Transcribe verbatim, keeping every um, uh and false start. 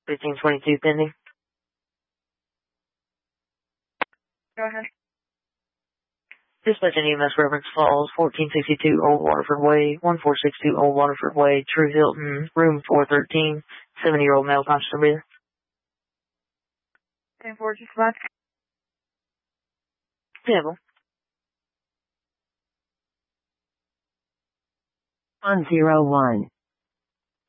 fifteen twenty-two pending. Go ahead. Dispatch and E M S reference Falls, fourteen sixty-two Old Waterford Way, one four six two Old Waterford Way, True Hilton, room four thirteen, seventy-year-old male conscious of breathing. ten four, dispatch. Table. On zero one.